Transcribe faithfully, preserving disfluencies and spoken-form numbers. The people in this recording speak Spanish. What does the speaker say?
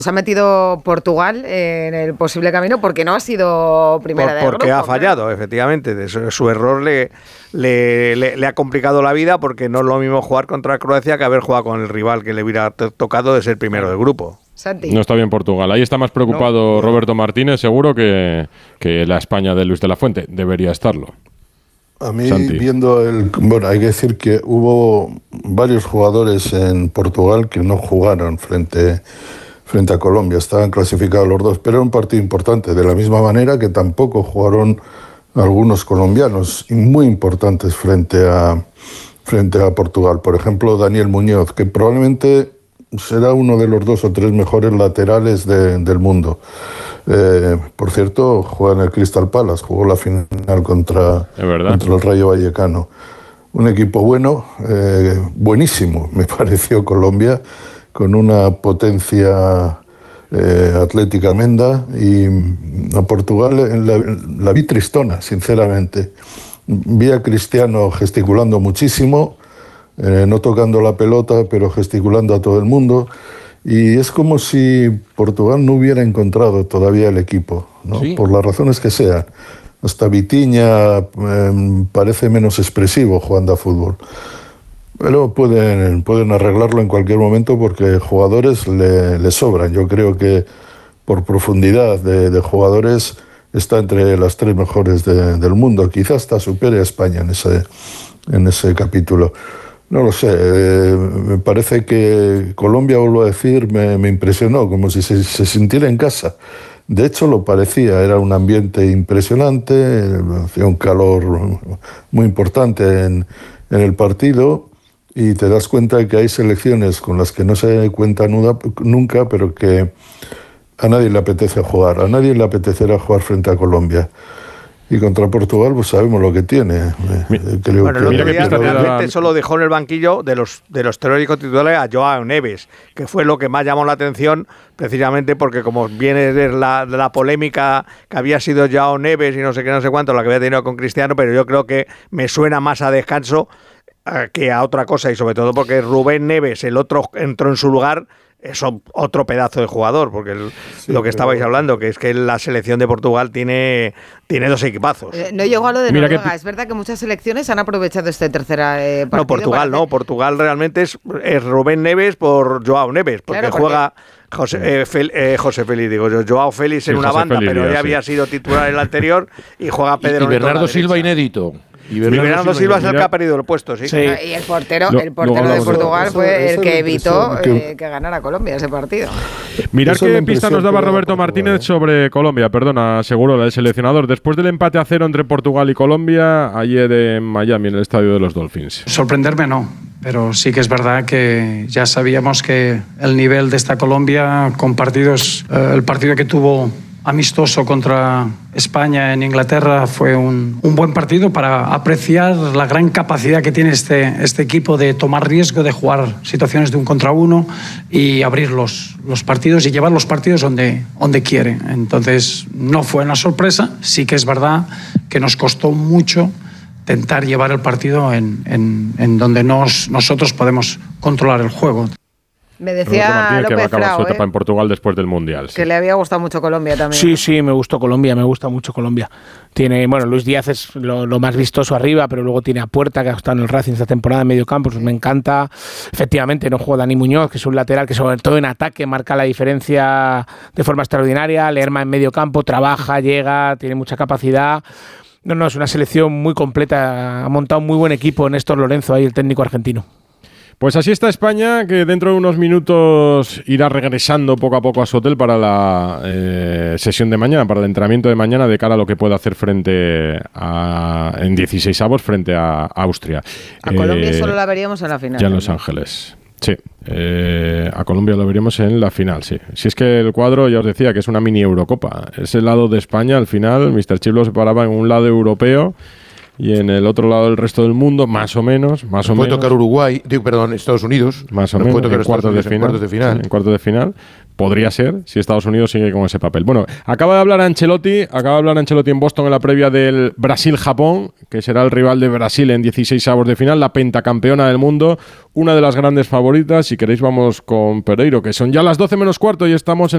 Se ha metido Portugal en el posible camino porque no ha sido primera Por, de porque grupo, ha fallado, ¿no? Efectivamente. Su, su error le, le, le, le ha complicado la vida, porque no es lo mismo jugar contra Croacia que haber jugado con el rival que le hubiera to- tocado de ser primero del grupo. Santi. No está bien Portugal. Ahí está más preocupado no. Roberto Martínez, seguro, que, que la España de Luis de la Fuente. Debería estarlo. A mí, Santi. viendo el... Bueno, hay que decir que hubo varios jugadores en Portugal que no jugaron frente... frente a Colombia, estaban clasificados los dos, pero era un partido importante, de la misma manera que tampoco jugaron algunos colombianos muy importantes frente a, frente a Portugal. Por ejemplo, Daniel Muñoz, que probablemente será uno de los dos o tres mejores laterales de, del mundo. Eh, por cierto, juega en el Crystal Palace, jugó la final contra, contra el Rayo Vallecano. Un equipo bueno, eh, buenísimo, me pareció Colombia, con una potencia eh, atlética tremenda, y a Portugal la, la vi tristona, sinceramente. Vi a Cristiano gesticulando muchísimo, eh, no tocando la pelota, pero gesticulando a todo el mundo, y es como si Portugal no hubiera encontrado todavía el equipo, ¿no? Sí. Por las razones que sean. Hasta Vitinha eh, parece menos expresivo jugando a fútbol. Pero pueden, pueden arreglarlo en cualquier momento, porque jugadores le, le sobran. Yo creo que por profundidad de, de jugadores está entre las tres mejores de, del mundo. Quizás hasta supere a España en ese, en ese capítulo. No lo sé, eh, me parece que Colombia, vuelvo a decir, me, me impresionó, como si se, se sintiera en casa. De hecho lo parecía, era un ambiente impresionante, hacía un calor muy importante en, en el partido. Y te das cuenta de que hay selecciones con las que no se cuenta nunca, pero que a nadie le apetece jugar. A nadie le apetecerá jugar frente a Colombia. Y contra Portugal, pues sabemos lo que tiene. Creo bueno, que el otro día realmente solo dejó en el banquillo de los, de los teóricos titulares a Joao Neves, que fue lo que más llamó la atención, precisamente porque, como viene de la, de la polémica que había sido Joao Neves y no sé qué, no sé cuánto, la que había tenido con Cristiano, pero yo creo que me suena más a descanso que a otra cosa, y sobre todo porque Rubén Neves, el otro, entró en su lugar. Es otro pedazo de jugador, porque el, sí, lo que estabais pero... hablando, que es que la selección de Portugal tiene, tiene dos equipazos. Eh, no llegó a lo de Mira Noruega. Que... Es verdad que muchas selecciones han aprovechado este tercer eh, partido. No, Portugal no. Portugal realmente es, es Rubén Neves por Joao Neves, porque, claro, porque... juega José, eh, Fel, eh, José Félix, digo yo, Joao Félix en sí, una José banda, Félix, pero ya sí. había sido titular en el anterior, y juega Pedro y, y Bernardo Silva inédito. Y Bernardo, y Bernardo Silva es el que ha perdido el puesto, sí. sí. Y el portero, el portero de Portugal eso, fue eso, el que evitó que, eh, que ganara Colombia ese partido. Mirad qué pista nos daba Roberto Martínez sobre Colombia, perdona, seguro, la del seleccionador. Después del empate a cero entre Portugal y Colombia, ayer en Miami, en el estadio de los Dolphins. Sorprenderme no, pero sí que es verdad que ya sabíamos que el nivel de esta Colombia, con partidos, eh, el partido que tuvo amistoso contra España en Inglaterra fue un, un buen partido para apreciar la gran capacidad que tiene este, este equipo de tomar riesgo, de jugar situaciones de un contra uno y abrir los, los partidos y llevar los partidos donde, donde quiere. Entonces no fue una sorpresa, sí que es verdad que nos costó mucho intentar llevar el partido en, en, en donde nos, nosotros podemos controlar el juego. Me decía López que va a acabar Frau, su etapa ¿eh? en Portugal después del Mundial. Que sí. le había gustado mucho Colombia también. Sí, sí, me gustó Colombia, me gusta mucho Colombia. Tiene, bueno, Luis Díaz es lo, lo más vistoso arriba, pero luego tiene a Puerta, que ha estado en el Racing esta temporada en medio campo, pues me encanta. Efectivamente, no juega Dani Muñoz, que es un lateral que sobre todo en ataque marca la diferencia de forma extraordinaria. Lerma en medio campo, trabaja, llega, tiene mucha capacidad. No, no, es una selección muy completa. Ha montado un muy buen equipo Néstor Lorenzo, ahí el técnico argentino. Pues así está España, que dentro de unos minutos irá regresando poco a poco a su hotel para la eh, sesión de mañana, para el entrenamiento de mañana, de cara a lo que pueda hacer frente a en dieciseisavos frente a Austria. A eh, Colombia solo la veríamos en la final. Ya en Los Ángeles. Sí, eh, a Colombia lo veríamos en la final, sí. Si es que el cuadro, ya os decía, que es una mini Eurocopa. Ese lado de España, al final, míster Chip lo separaba en un lado europeo y en el otro lado del resto del mundo, más o menos, más o puede menos. tocar Uruguay, digo, perdón, Estados Unidos. Más o menos, puede tocar en cuartos de final. En cuartos de final. En cuartos de final. Podría ser, si Estados Unidos sigue con ese papel. Bueno, acaba de hablar Ancelotti, acaba de hablar Ancelotti en Boston en la previa del Brasil-Japón, que será el rival de Brasil en dieciseisavos de final, la pentacampeona del mundo, una de las grandes favoritas. Si queréis vamos con Pereiro, que son ya las doce menos cuarto y estamos en